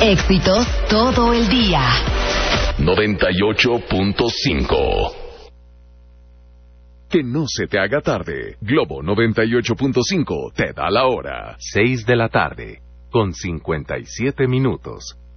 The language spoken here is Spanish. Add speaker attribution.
Speaker 1: Éxitos todo el día.
Speaker 2: 98.5.
Speaker 3: Que no se te haga tarde. Globo 98.5 te da la hora.
Speaker 4: 6 de la tarde, con 57 minutos.